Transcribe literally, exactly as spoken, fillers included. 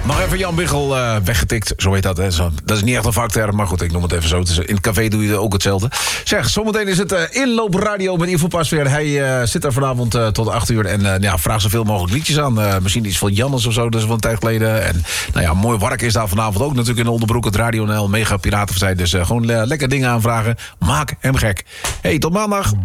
Nog even Jan Biggel uh, weggetikt, zo heet dat. Hè. Zo, dat is niet echt een vakterm, maar goed, ik noem het even zo. Het is, in het café doe je ook hetzelfde. Zeg, zometeen is het uh, inloopradio met Ivo Pasveer. Hij uh, zit er vanavond uh, tot acht uur en uh, ja, vraagt zoveel mogelijk liedjes aan. Uh, misschien iets van Jannes of zo, dat is wel een tijd geleden. En nou ja, mooi Wark is daar vanavond ook natuurlijk in Onderbroek. Het Radio N L, mega piratenverzij. Dus uh, gewoon uh, lekker dingen aanvragen. Maak hem gek. Hey, tot maandag.